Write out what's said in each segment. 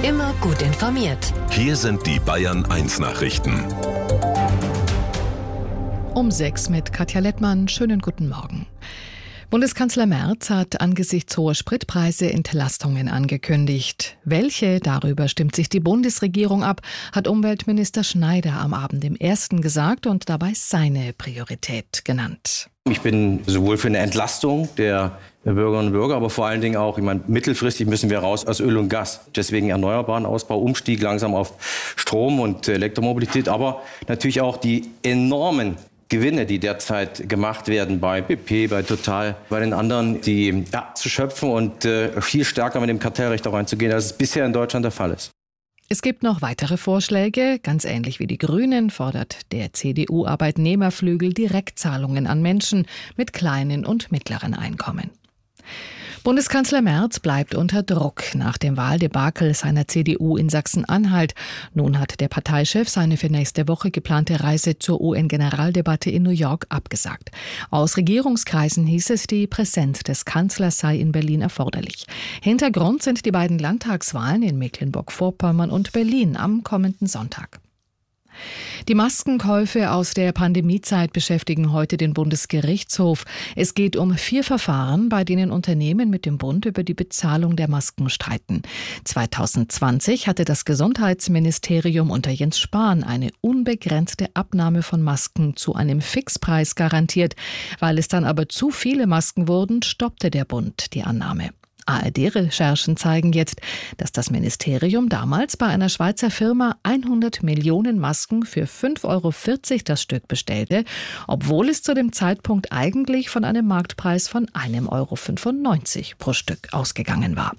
Immer gut informiert. Hier sind die Bayern 1 Nachrichten. Um 6 mit Katja Lettmann. Schönen guten Morgen. Bundeskanzler Merz hat angesichts hoher Spritpreise Entlastungen angekündigt. Welche, darüber stimmt sich die Bundesregierung ab, hat Umweltminister Schneider am Abend im Ersten gesagt und dabei seine Priorität genannt. Ich bin sowohl für eine Entlastung der Bürgerinnen und Bürger, aber vor allen Dingen auch, mittelfristig müssen wir raus aus Öl und Gas. Deswegen erneuerbaren Ausbau, Umstieg langsam auf Strom und Elektromobilität, aber natürlich auch die enormen Gewinne, die derzeit gemacht werden bei BP, bei Total, bei den anderen, die zu schöpfen und viel stärker mit dem Kartellrecht auch reinzugehen, als es bisher in Deutschland der Fall ist. Es gibt noch weitere Vorschläge. Ganz ähnlich wie die Grünen fordert der CDU-Arbeitnehmerflügel Direktzahlungen an Menschen mit kleinen und mittleren Einkommen. Bundeskanzler Merz bleibt unter Druck nach dem Wahldebakel seiner CDU in Sachsen-Anhalt. Nun hat der Parteichef seine für nächste Woche geplante Reise zur UN-Generaldebatte in New York abgesagt. Aus Regierungskreisen hieß es, die Präsenz des Kanzlers sei in Berlin erforderlich. Hintergrund sind die beiden Landtagswahlen in Mecklenburg-Vorpommern und Berlin am kommenden Sonntag. Die Maskenkäufe aus der Pandemiezeit beschäftigen heute den Bundesgerichtshof. Es geht um 4 Verfahren, bei denen Unternehmen mit dem Bund über die Bezahlung der Masken streiten. 2020 hatte das Gesundheitsministerium unter Jens Spahn eine unbegrenzte Abnahme von Masken zu einem Fixpreis garantiert. Weil es dann aber zu viele Masken wurden, stoppte der Bund die Annahme. ARD-Recherchen zeigen jetzt, dass das Ministerium damals bei einer Schweizer Firma 100 Millionen Masken für 5,40 € das Stück bestellte, obwohl es zu dem Zeitpunkt eigentlich von einem Marktpreis von 1,95 € pro Stück ausgegangen war.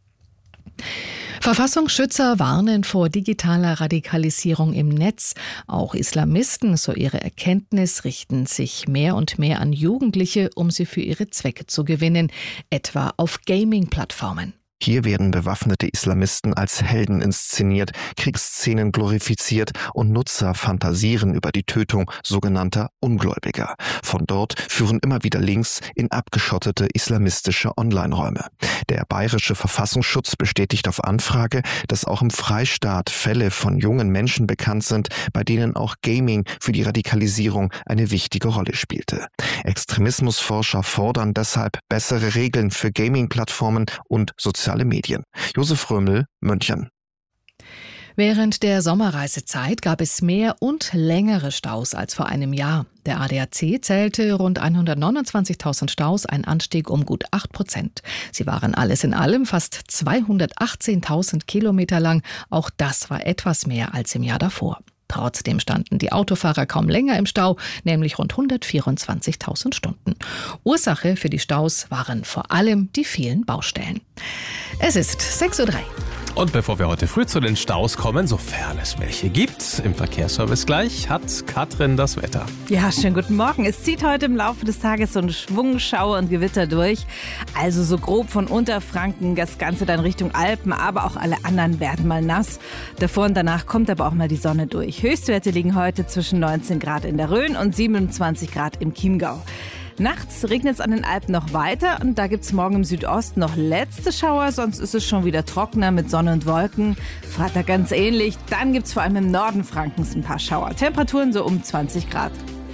Verfassungsschützer warnen vor digitaler Radikalisierung im Netz. Auch Islamisten, so ihre Erkenntnis, richten sich mehr und mehr an Jugendliche, um sie für ihre Zwecke zu gewinnen, etwa auf Gaming-Plattformen. Hier werden bewaffnete Islamisten als Helden inszeniert, Kriegsszenen glorifiziert und Nutzer fantasieren über die Tötung sogenannter Ungläubiger. Von dort führen immer wieder Links in abgeschottete islamistische Online-Räume. Der bayerische Verfassungsschutz bestätigt auf Anfrage, dass auch im Freistaat Fälle von jungen Menschen bekannt sind, bei denen auch Gaming für die Radikalisierung eine wichtige Rolle spielte. Extremismusforscher fordern deshalb bessere Regeln für Gaming-Plattformen und soziale Medien. Josef Römel, München. Während der Sommerreisezeit gab es mehr und längere Staus als vor einem Jahr. Der ADAC zählte rund 129.000 Staus, ein Anstieg um gut 8%. Sie waren alles in allem fast 218.000 Kilometer lang. Auch das war etwas mehr als im Jahr davor. Trotzdem standen die Autofahrer kaum länger im Stau, nämlich rund 124.000 Stunden. Ursache für die Staus waren vor allem die vielen Baustellen. Es ist 6:03 Uhr. Und bevor wir heute früh zu den Staus kommen, sofern es welche gibt, im Verkehrsservice gleich, hat Katrin das Wetter. Ja, schönen guten Morgen. Es zieht heute im Laufe des Tages so ein Schwung Schauer und Gewitter durch. Also so grob von Unterfranken, das Ganze dann Richtung Alpen, aber auch alle anderen werden mal nass. Davor und danach kommt aber auch mal die Sonne durch. Höchstwerte liegen heute zwischen 19 Grad in der Rhön und 27 Grad im Chiemgau. Nachts regnet es an den Alpen noch weiter und da gibt es morgen im Südosten noch letzte Schauer, sonst ist es schon wieder trockener mit Sonne und Wolken. Freitag ganz ähnlich, dann gibt es vor allem im Norden Frankens ein paar Schauer. Temperaturen so um 20 Grad.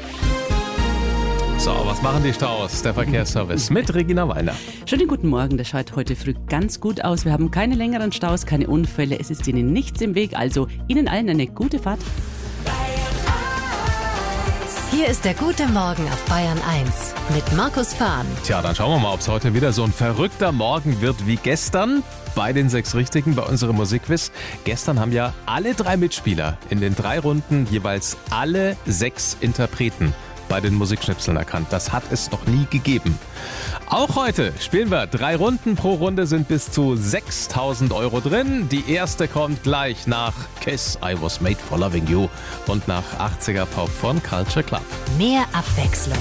So, was machen die Staus? Der Verkehrsservice mit Regina Weiner. Schönen guten Morgen, das schaut heute früh ganz gut aus. Wir haben keine längeren Staus, keine Unfälle, es ist Ihnen nichts im Weg, also Ihnen allen eine gute Fahrt. Hier ist der gute Morgen auf Bayern 1 mit Markus Fahn. Tja, dann schauen wir mal, ob es heute wieder so ein verrückter Morgen wird wie gestern bei den 6 Richtigen bei unserem Musikquiz. Gestern haben ja alle 3 Mitspieler in den 3 Runden jeweils alle 6 Interpreten bei den Musikschnipseln erkannt. Das hat es noch nie gegeben. Auch heute spielen wir 3 Runden. Pro Runde sind bis zu 6.000 € drin. Die erste kommt gleich nach Kiss, I Was Made for Loving You und nach 80er Pop von Culture Club. Mehr Abwechslung